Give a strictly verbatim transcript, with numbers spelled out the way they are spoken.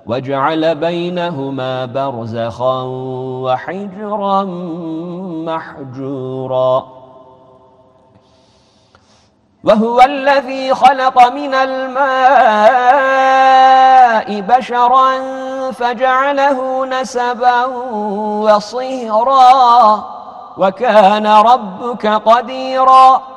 وجعل بينهما برزخا وحجرا محجورا وهو الذي خلق من الماء بشرا فجعله نسبا وصهرا وكان ربك قديرا